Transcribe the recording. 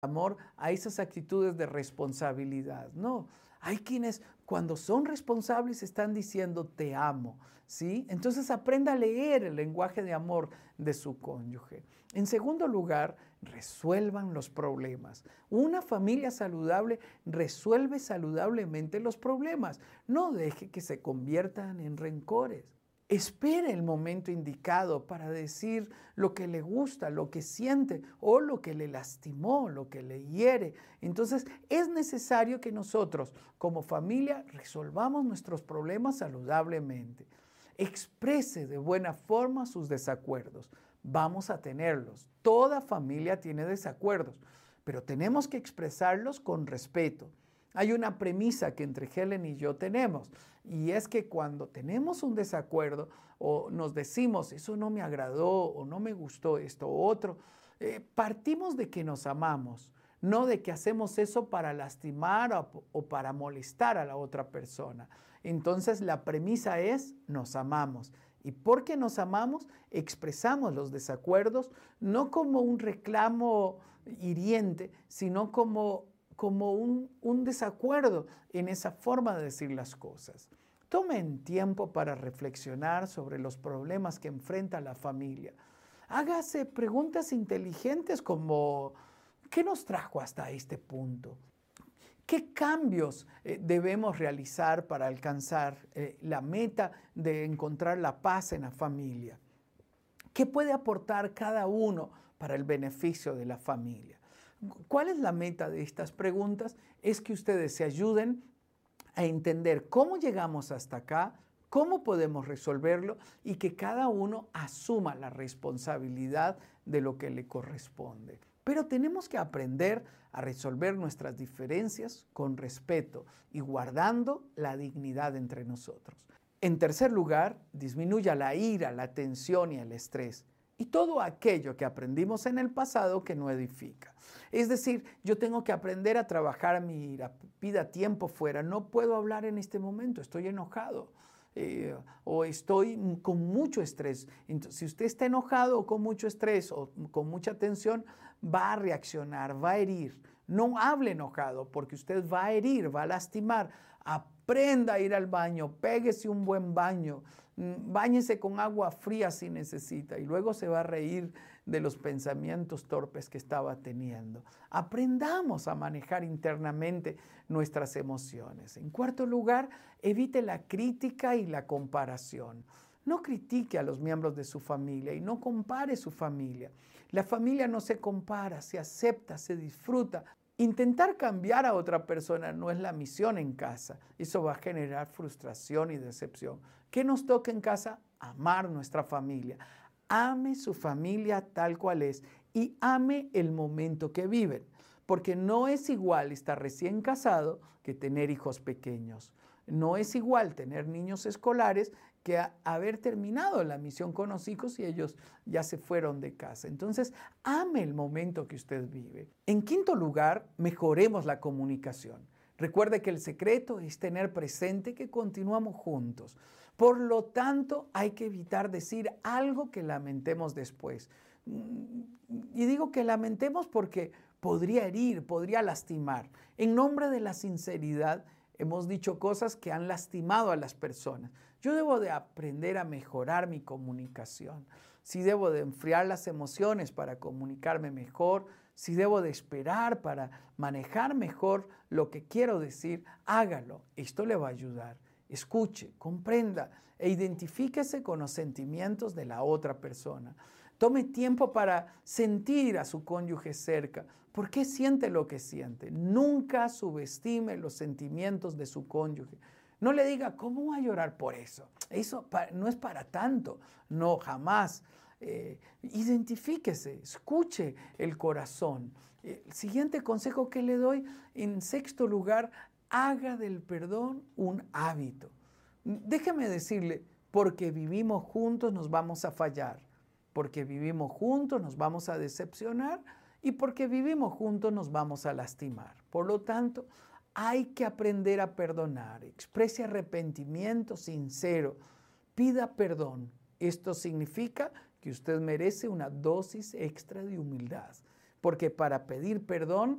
amor a esas actitudes de responsabilidad. No, hay quienes cuando son responsables están diciendo te amo, ¿sí? Entonces aprenda a leer el lenguaje de amor de su cónyuge. En segundo lugar, resuelvan los problemas. Una familia saludable resuelve saludablemente los problemas. No deje que se conviertan en rencores. Espere el momento indicado para decir lo que le gusta, lo que siente o lo que le lastimó, lo que le hiere. Entonces es necesario que nosotros como familia resolvamos nuestros problemas saludablemente. Exprese de buena forma sus desacuerdos. Vamos a tenerlos. Toda familia tiene desacuerdos, pero tenemos que expresarlos con respeto. Hay una premisa que entre Helen y yo tenemos, y es que cuando tenemos un desacuerdo o nos decimos, eso no me agradó o no me gustó esto o otro, partimos de que nos amamos, no de que hacemos eso para lastimar o para molestar a la otra persona. Entonces la premisa es, nos amamos. Y porque nos amamos, expresamos los desacuerdos no como un reclamo hiriente, sino como un desacuerdo en esa forma de decir las cosas. Tomen tiempo para reflexionar sobre los problemas que enfrenta la familia. Hágase preguntas inteligentes como, ¿qué nos trajo hasta este punto? ¿Qué cambios debemos realizar para alcanzar la meta de encontrar la paz en la familia? ¿Qué puede aportar cada uno para el beneficio de la familia? ¿Cuál es la meta de estas preguntas? Es que ustedes se ayuden a entender cómo llegamos hasta acá, cómo podemos resolverlo y que cada uno asuma la responsabilidad de lo que le corresponde. Pero tenemos que aprender a resolver nuestras diferencias con respeto y guardando la dignidad entre nosotros. En tercer lugar, disminuya la ira, la tensión y el estrés. Y todo aquello que aprendimos en el pasado que no edifica. Es decir, yo tengo que aprender a trabajar mi ira, pida tiempo fuera, no puedo hablar en este momento, estoy enojado. O estoy con mucho estrés. Entonces, si usted está enojado o con mucho estrés o con mucha tensión, va a reaccionar, va a herir. No hable enojado porque usted va a herir, va a lastimar. Aprenda a ir al baño, péguese un buen baño, báñese con agua fría si necesita y luego se va a reír de los pensamientos torpes que estaba teniendo. Aprendamos a manejar internamente nuestras emociones. En cuarto lugar, evite la crítica y la comparación. No critique a los miembros de su familia y no compare su familia. La familia no se compara, se acepta, se disfruta. Intentar cambiar a otra persona no es la misión en casa. Eso va a generar frustración y decepción. ¿Qué nos toca en casa? Amar nuestra familia. Ame su familia tal cual es y ame el momento que viven. Porque no es igual estar recién casado que tener hijos pequeños. No es igual tener niños escolares que haber terminado la misión con los hijos y ellos ya se fueron de casa. Entonces, ame el momento que usted vive. En quinto lugar, mejoremos la comunicación. Recuerde que el secreto es tener presente que continuamos juntos. Por lo tanto, hay que evitar decir algo que lamentemos después. Y digo que lamentemos porque podría herir, podría lastimar. En nombre de la sinceridad, hemos dicho cosas que han lastimado a las personas. Yo debo de aprender a mejorar mi comunicación. Si debo de enfriar las emociones para comunicarme mejor, si debo de esperar para manejar mejor lo que quiero decir, hágalo. Esto le va a ayudar. Escuche, comprenda e identifíquese con los sentimientos de la otra persona. Tome tiempo para sentir a su cónyuge cerca. ¿Por qué siente lo que siente? Nunca subestime los sentimientos de su cónyuge. No le diga, ¿cómo voy a llorar por eso? Eso no es para tanto. No, jamás. Identifíquese, escuche el corazón. El siguiente consejo que le doy, en sexto lugar, haga del perdón un hábito. Déjeme decirle, porque vivimos juntos nos vamos a fallar, porque vivimos juntos nos vamos a decepcionar y porque vivimos juntos nos vamos a lastimar. Por lo tanto, hay que aprender a perdonar, exprese arrepentimiento sincero, pida perdón. Esto significa que usted merece una dosis extra de humildad. porque para pedir perdón